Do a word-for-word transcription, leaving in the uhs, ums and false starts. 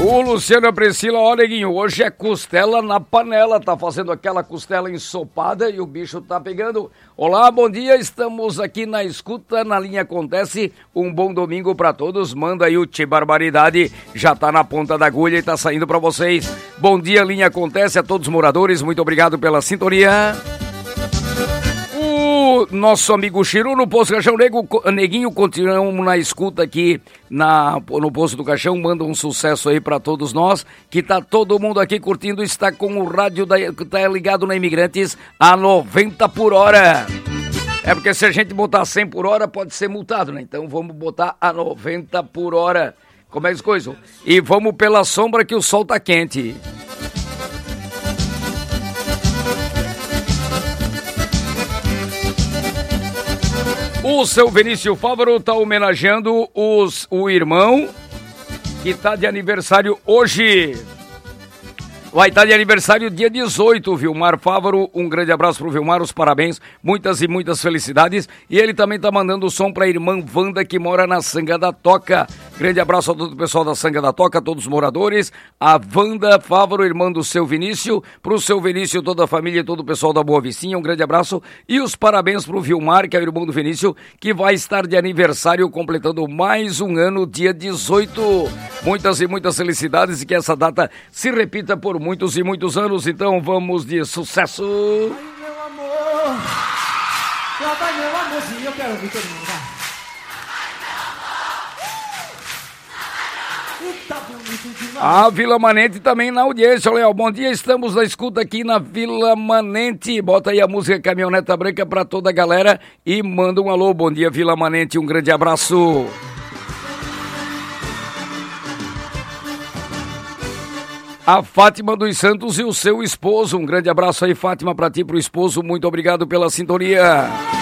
O Luciano e a Priscila, olha, Neguinho, hoje é costela na panela, tá fazendo aquela costela ensopada e o bicho tá pegando. Olá, bom dia, estamos aqui na escuta, na linha Acontece, um bom domingo pra todos, manda aí o Tchê Barbaridade, já tá na ponta da agulha e tá saindo pra vocês. Bom dia, linha Acontece a todos os moradores, muito obrigado pela sintonia. O nosso amigo Chiru no Posto do Caixão, Nego, Neguinho, continuamos na escuta aqui na, no Posto do Caixão, manda um sucesso aí pra todos nós, que tá todo mundo aqui curtindo, está com o rádio da, tá ligado na Imigrantes a noventa por hora. É porque se a gente botar cem por hora pode ser multado, né? Então vamos botar a noventa por hora. Como é que coisa? E vamos pela sombra que o sol tá quente. O seu Vinícius Fávaro está homenageando os, o irmão que está de aniversário hoje. Vai estar de aniversário dia dezoito, Vilmar Fávaro. Um grande abraço pro Vilmar, os parabéns, muitas e muitas felicidades. E ele também tá mandando o som pra irmã Wanda, que mora na Sanga da Toca. Grande abraço a todo o pessoal da Sanga da Toca, a todos os moradores. A Wanda Fávaro, irmã do seu Vinícius. Pro seu Vinícius, toda a família e todo o pessoal da Boa Vicinha, um grande abraço. E os parabéns pro Vilmar, que é o irmão do Vinícius, que vai estar de aniversário, completando mais um ano, dia dezoito. Muitas e muitas felicidades e que essa data se repita por muitos e muitos anos, então vamos de sucesso. Ai, meu amor, lá vai meu amorzinho, eu quero ouvir todo mundo, vai. Tá bonito demais. A Vila Manente também na audiência, Léo. Bom dia, estamos na escuta aqui na Vila Manente. Bota aí a música Caminhoneta Branca pra toda a galera e manda um alô. Bom dia, Vila Manente, um grande abraço. A Fátima dos Santos e o seu esposo. Um grande abraço aí, Fátima, pra ti e pro esposo. Muito obrigado pela sintonia.